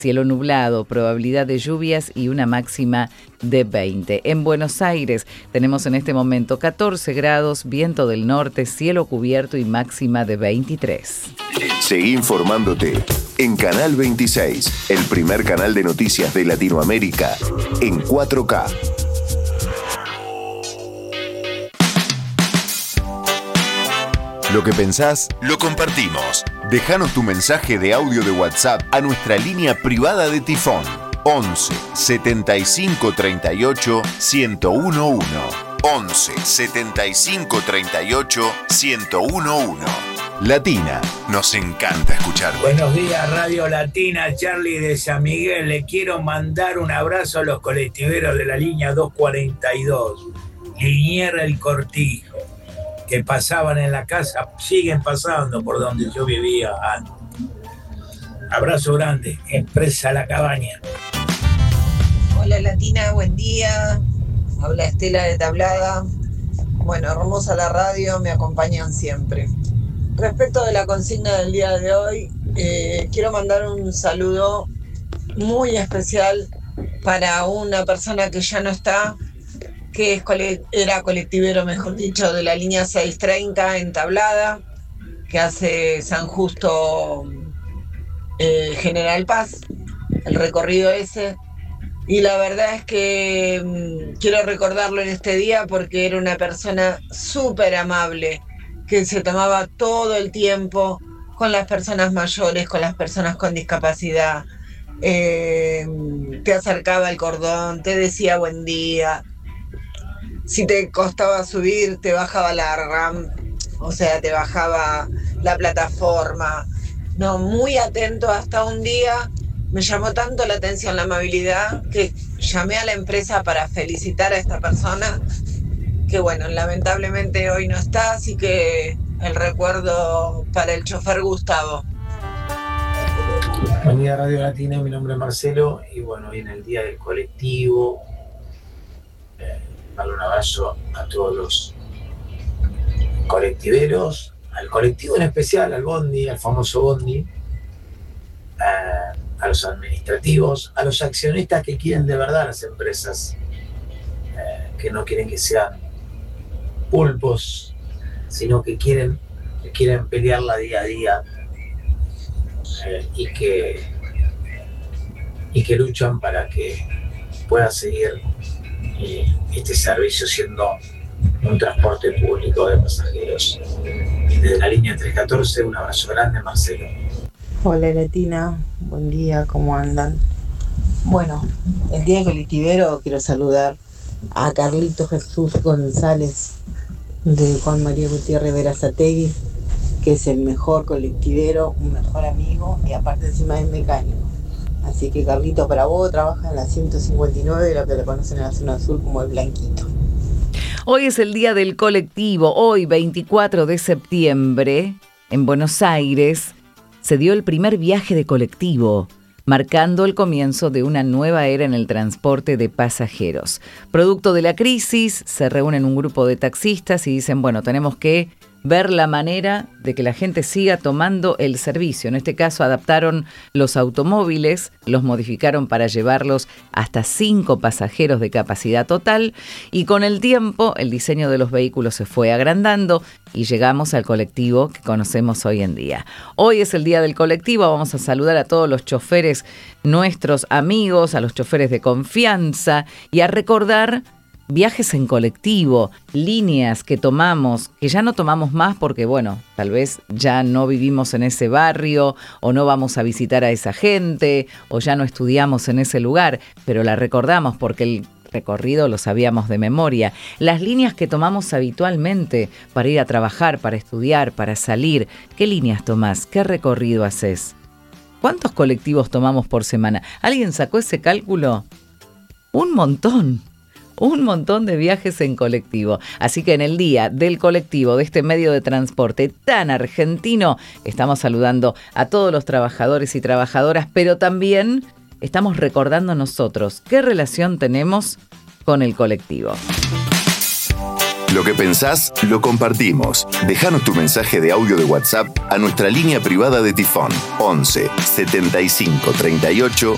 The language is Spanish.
cielo nublado, probabilidad de lluvias y una máxima de 20. En Buenos Aires tenemos en este momento 14 grados, viento del norte, cielo cubierto y máxima de 23. Seguí informándote en Canal 26, el primer canal de noticias de Latinoamérica en 4K. Lo que pensás, lo compartimos. Déjanos tu mensaje de audio de WhatsApp a nuestra línea privada de Tifón. 11 75 38 1011. 11 75 38 1011. Latina, nos encanta escuchar. Buenos días, Radio Latina, Charlie de San Miguel. Le quiero mandar un abrazo a los colectiveros de la línea 242, Liniers El Cortijo, que pasaban en la casa, siguen pasando por donde yo vivía antes. Abrazo grande, Empresa La Cabaña. Hola Latina, buen día. Habla Estela de Tablada. Bueno, hermosa la radio, me acompañan siempre. Respecto de la consigna del día de hoy, quiero mandar un saludo muy especial para una persona que ya no está, que era colectivero, mejor dicho, de la línea 630 en Tablada, que hace San Justo General Paz, el recorrido ese. Y la verdad es que quiero recordarlo en este día porque era una persona súper amable, que se tomaba todo el tiempo con las personas mayores, con las personas con discapacidad. Te acercaba el cordón, te decía buen día. Si te costaba subir, te bajaba la RAM, o sea, te bajaba la plataforma. No, muy atento. Hasta un día me llamó tanto la atención la amabilidad que llamé a la empresa para felicitar a esta persona, que bueno, lamentablemente hoy no está, así que el recuerdo para el chofer Gustavo. Buen día, Radio Latina, mi nombre es Marcelo y bueno, hoy en el día del colectivo, darle un abrazo a todos los colectiveros, al colectivo en especial, al Bondi, al famoso Bondi, a los administrativos, a los accionistas que quieren de verdad las empresas, que no quieren que sean pulpos, sino que quieren pelearla día a día, y que luchan para que pueda seguir este servicio siendo un transporte público de pasajeros. Desde la línea 314, un abrazo grande, Marcelo. Hola Latina, buen día, ¿cómo andan? Bueno, el día del colectivero quiero saludar a Carlito Jesús González de Juan María Gutiérrez Verazategui, que es el mejor colectivero, un mejor amigo y aparte encima es mecánico. Así que Carlito, para vos, trabaja en la 159, lo que le conocen en la zona sur como el Blanquito. Hoy es el día del colectivo. Hoy, 24 de septiembre, en Buenos Aires, se dio el primer viaje de colectivo, marcando el comienzo de una nueva era en el transporte de pasajeros. Producto de la crisis, se reúnen un grupo de taxistas y dicen, bueno, tenemos que ver la manera de que la gente siga tomando el servicio. En este caso adaptaron los automóviles, los modificaron para llevarlos hasta 5 pasajeros de capacidad total y con el tiempo el diseño de los vehículos se fue agrandando y llegamos al colectivo que conocemos hoy en día. Hoy es el día del colectivo, vamos a saludar a todos los choferes, nuestros amigos, a los choferes de confianza y a recordar viajes en colectivo, líneas que tomamos, que ya no tomamos más porque, bueno, tal vez ya no vivimos en ese barrio o no vamos a visitar a esa gente o ya no estudiamos en ese lugar, pero la recordamos porque el recorrido lo sabíamos de memoria. Las líneas que tomamos habitualmente para ir a trabajar, para estudiar, para salir. ¿Qué líneas tomás? ¿Qué recorrido haces? ¿Cuántos colectivos tomamos por semana? ¿Alguien sacó ese cálculo? Un montón de viajes en colectivo. Así que en el día del colectivo, de este medio de transporte tan argentino, estamos saludando a todos los trabajadores y trabajadoras, pero también estamos recordando nosotros qué relación tenemos con el colectivo. Lo que pensás, lo compartimos. Déjanos tu mensaje de audio de WhatsApp a nuestra línea privada de Tifón. 11 75 38